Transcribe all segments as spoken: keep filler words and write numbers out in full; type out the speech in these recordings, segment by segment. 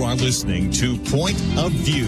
are listening to Point of View.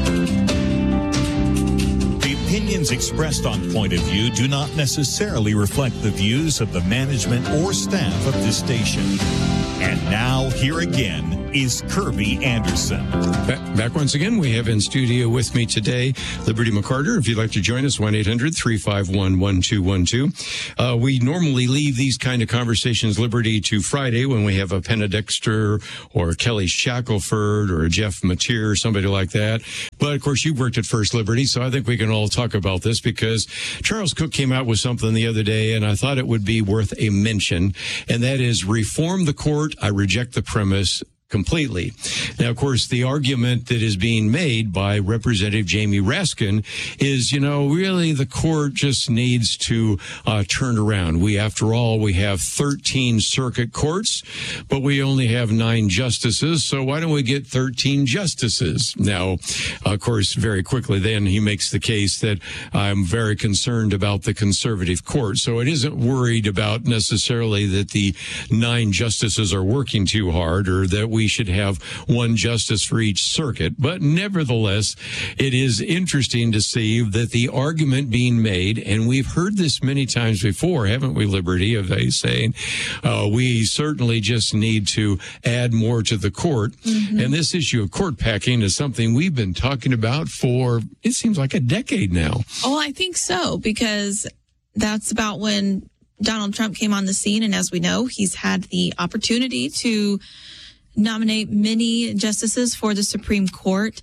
The opinions expressed on Point of View do not necessarily reflect the views of the management or staff of this station. And now, here again is Kirby Anderson. Back, back once again, we have in studio with me today Liberty McCarter. If you'd like to join us, one eight hundred three five one one two one two. Uh, we normally leave these kind of conversations, Liberty, to Friday when we have a Penna Dexter or Kelly Shackelford or a Jeff Mateer or somebody like that. But, of course, you've worked at First Liberty, so I think we can all talk about this because Charles Cook came out with something the other day, and I thought it would be worth a mention, and that is reform the court. I reject the premise completely. Now, of course, the argument that is being made by Representative Jamie Raskin is, you know, really the court just needs to uh, turn around. We, after all, we have thirteen circuit courts, but we only have nine justices. So why don't we get thirteen justices? Now, of course, very quickly then he makes the case that I'm very concerned about the conservative court. So it isn't worried about necessarily that the nine justices are working too hard or that we we should have one justice for each circuit. But nevertheless, it is interesting to see that the argument being made, and we've heard this many times before, haven't we, Liberty, of they saying, uh, we certainly just need to add more to the court. Mm-hmm. And this issue of court packing is something we've been talking about for, it seems like a decade now. Oh, I think so, because that's about when Donald Trump came on the scene. And as we know, he's had the opportunity to nominate many justices for the Supreme Court.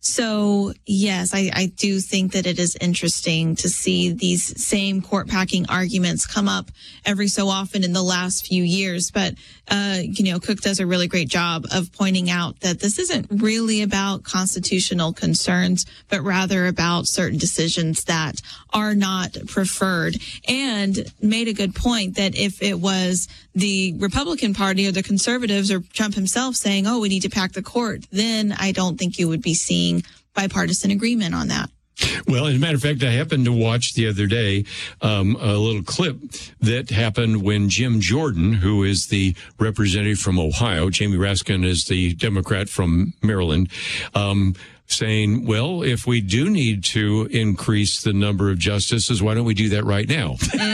So, yes, I, I do think that it is interesting to see these same court packing arguments come up every so often in the last few years. But, uh, you know, Cook does a really great job of pointing out that this isn't really about constitutional concerns, but rather about certain decisions that are not preferred, and made a good point that if it was the Republican Party or the conservatives or Trump himself saying, oh, we need to pack the court, then I don't think you would be seeing bipartisan agreement on that. Well, as a matter of fact, I happened to watch the other day um, a little clip that happened when Jim Jordan, who is the representative from Ohio, Jamie Raskin is the Democrat from Maryland, um, saying, well, if we do need to increase the number of justices, why don't we do that right now?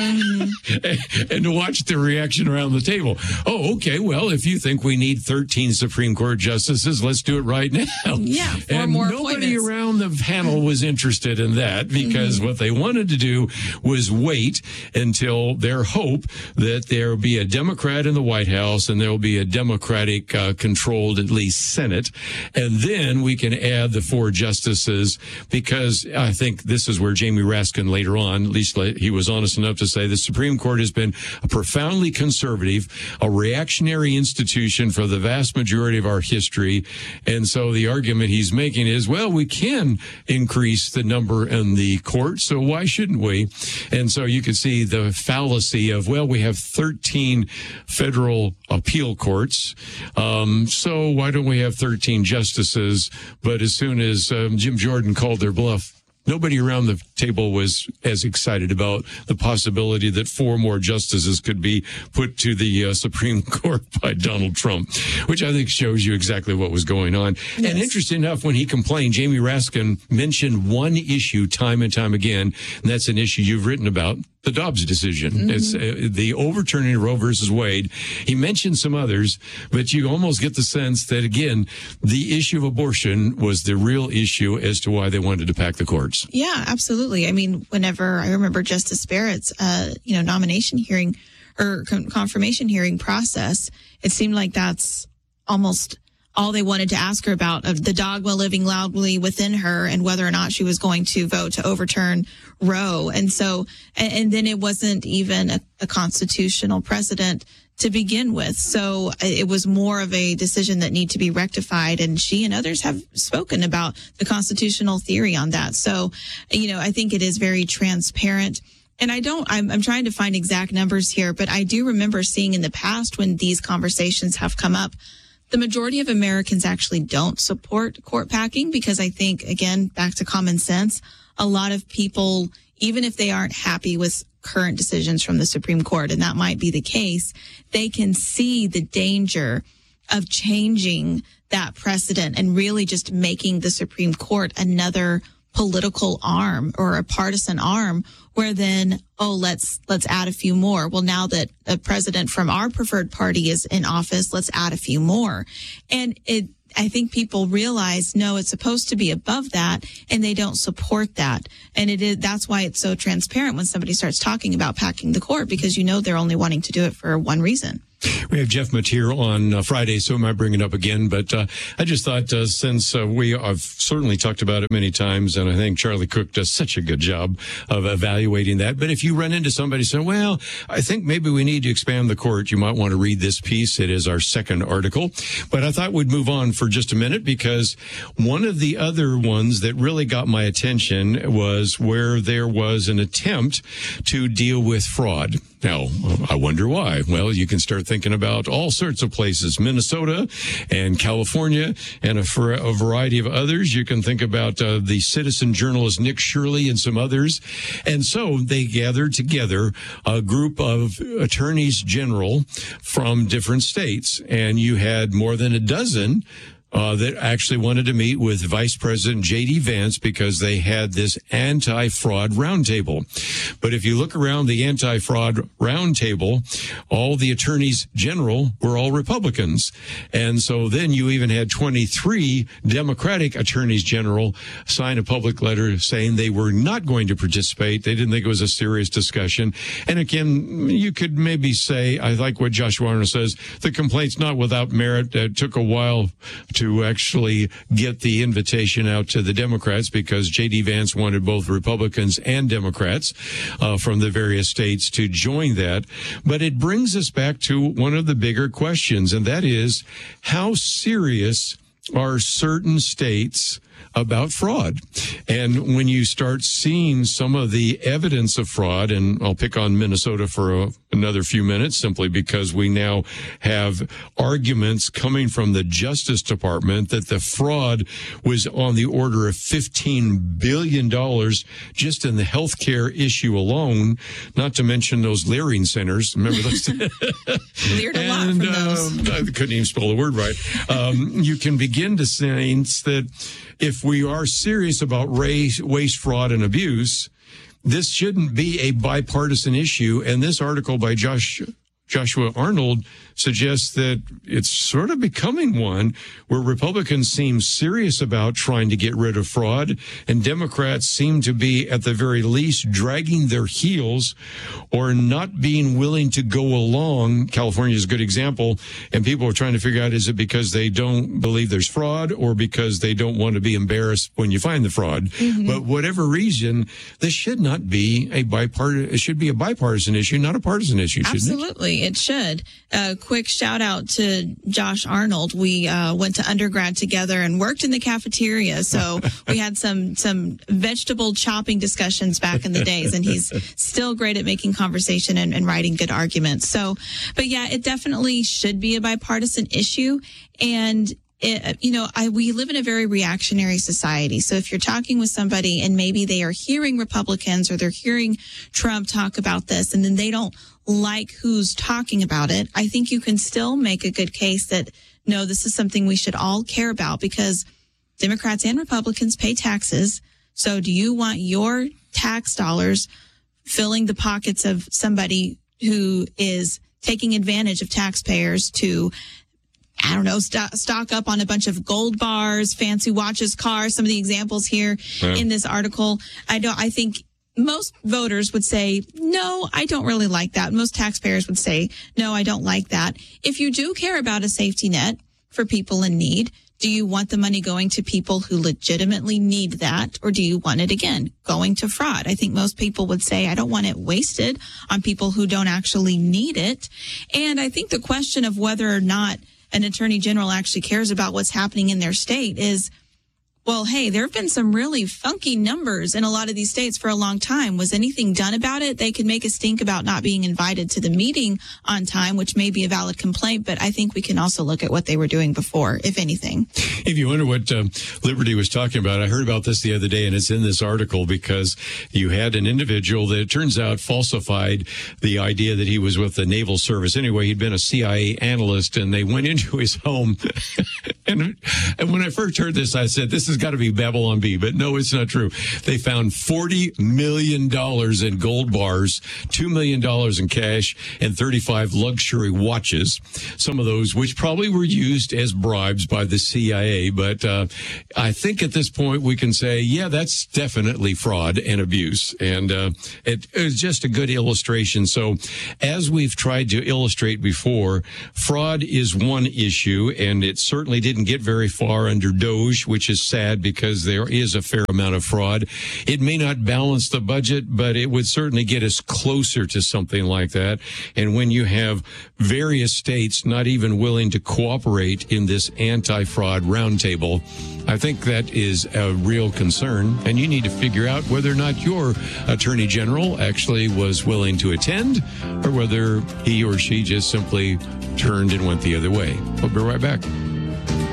Mm. And to watch the reaction around the table. Oh, okay, well, if you think we need thirteen Supreme Court justices, let's do it right now. Yeah, four and more nobody around the panel was interested in that because mm-hmm. what they wanted to do was wait until their hope that there will be a Democrat in the White House and there will be a Democratic uh, controlled, at least, Senate. And then we can add the four justices, because I think this is where Jamie Raskin later on, at least he was honest enough to say, the Supreme Court has been a profoundly conservative, a reactionary institution for the vast majority of our history. And so the argument he's making is, well, we can increase the number in the court, so why shouldn't we? And so you can see the fallacy of, well, we have thirteen federal appeal courts, um, so why don't we have thirteen justices? But as soon as um, Jim Jordan called their bluff, nobody around the table was as excited about the possibility that four more justices could be put to the uh, Supreme Court by Donald Trump, which I think shows you exactly what was going on. Yes. And interesting enough, when he complained, Jamie Raskin mentioned one issue time and time again, and that's an issue you've written about, the Dobbs decision. Mm-hmm. It's uh, the overturning of Roe versus Wade. He mentioned some others, but you almost get the sense that, again, the issue of abortion was the real issue as to why they wanted to pack the courts. Yeah, absolutely. I mean, whenever I remember Justice Barrett's, uh, you know, nomination hearing or con- confirmation hearing process, it seemed like that's almost all they wanted to ask her about, of the dogma living loudly within her and whether or not she was going to vote to overturn Roe. And so, and, and then it wasn't even a, a constitutional precedent to begin with. So it was more of a decision that needed to be rectified. And she and others have spoken about the constitutional theory on that. So, you know, I think it is very transparent. And I don't, I'm, I'm trying to find exact numbers here, but I do remember seeing in the past when these conversations have come up, the majority of Americans actually don't support court packing because I think, again, back to common sense, a lot of people, even if they aren't happy with current decisions from the Supreme Court, and that might be the case, they can see the danger of changing that precedent and really just making the Supreme Court another political arm or a partisan arm where then, oh, let's let's add a few more. Well, now that a president from our preferred party is in office, let's add a few more. And it, I think people realize, no, it's supposed to be above that, and they don't support that. And it is, that's why it's so transparent when somebody starts talking about packing the court, because you know they're only wanting to do it for one reason. We have Jeff Mateer on uh, Friday, so I might bring it up again. But uh, I just thought uh, since uh, we have certainly talked about it many times, and I think Charlie Cook does such a good job of evaluating that. But if you run into somebody saying, well, I think maybe we need to expand the court, you might want to read this piece. It is our second article. But I thought we'd move on for just a minute, because one of the other ones that really got my attention was where there was an attempt to deal with fraud. Now, I wonder why. Well, you can start thinking about all sorts of places, Minnesota and California and a, a variety of others. You can think about uh, the citizen journalist Nick Shirley and some others. And so they gathered together a group of attorneys general from different states. And you had more than a dozen Uh, that actually wanted to meet with Vice President J D Vance because they had this anti-fraud roundtable. But if you look around the anti-fraud roundtable, all the attorneys general were all Republicans. And so then you even had twenty-three Democratic attorneys general sign a public letter saying they were not going to participate. They didn't think it was a serious discussion. And again, you could maybe say, I like what Joshua Arnold says, the complaint's not without merit. It took a while to to actually get the invitation out to the Democrats because J D Vance wanted both Republicans and Democrats uh, from the various states to join that. But it brings us back to one of the bigger questions, and that is, how serious are certain states about fraud? And when you start seeing some of the evidence of fraud, and I'll pick on Minnesota for a, another few minutes simply because we now have arguments coming from the Justice Department that the fraud was on the order of fifteen billion dollars just in the healthcare issue alone, not to mention those Leering centers. Remember those? Leered a lot from those. Um, I couldn't even spell the word right. Um, you can begin to sense that if we are serious about race, waste, fraud, and abuse, this shouldn't be a bipartisan issue. And this article by Josh, Joshua Arnold suggests that it's sort of becoming one where Republicans seem serious about trying to get rid of fraud, and Democrats seem to be, at the very least, dragging their heels or not being willing to go along. California is a good example, and people are trying to figure out, is it because they don't believe there's fraud or because they don't want to be embarrassed when you find the fraud? Mm-hmm. But whatever reason, this should not be a bipartisan, it should be a bipartisan issue, not a partisan issue, shouldn't it? Absolutely, it should. Uh, quick shout out to Josh Arnold. We uh, went to undergrad together and worked in the cafeteria. So we had some some vegetable chopping discussions back in the days, and he's still great at making conversation and, and writing good arguments. So, but yeah, it definitely should be a bipartisan issue. And It, you know, I, we live in a very reactionary society. So if you're talking with somebody and maybe they are hearing Republicans or they're hearing Trump talk about this and then they don't like who's talking about it, I think you can still make a good case that, no, this is something we should all care about because Democrats and Republicans pay taxes. So do you want your tax dollars filling the pockets of somebody who is taking advantage of taxpayers to, I don't know, st- stock up on a bunch of gold bars, fancy watches, cars, some of the examples here yeah. in this article? I don't, I think most voters would say, no, I don't really like that. Most taxpayers would say, no, I don't like that. If you do care about a safety net for people in need, do you want the money going to people who legitimately need that? Or do you want it, again, going to fraud? I think most people would say, I don't want it wasted on people who don't actually need it. And I think the question of whether or not an attorney general actually cares about what's happening in their state is, well, hey, there have been some really funky numbers in a lot of these states for a long time. Was anything done about it? They could make a stink about not being invited to the meeting on time, which may be a valid complaint, but I think we can also look at what they were doing before, if anything. If you wonder what uh, Liberty was talking about, I heard about this the other day, and it's in this article because you had an individual that it turns out falsified the idea that he was with the Naval Service. Anyway, he'd been a C I A analyst, and they went into his home. and, and when I first heard this, I said, this has got to be Babylon B, but no, it's not true. They found forty million dollars in gold bars, two million dollars in cash, and thirty-five luxury watches. Some of those which probably were used as bribes by the C I A. But uh, I think at this point we can say, yeah, that's definitely fraud and abuse. And uh, it, it was just a good illustration. So as we've tried to illustrate before, fraud is one issue, and it certainly didn't get very far under DOGE, which is sad because there is a fair amount of fraud. It may not balance the budget, but it would certainly get us closer to something like that. And when you have various states not even willing to cooperate in this anti-fraud roundtable, I think that is a real concern. And you need to figure out whether or not your attorney general actually was willing to attend, or whether he or she just simply turned and went the other way. We'll be right back.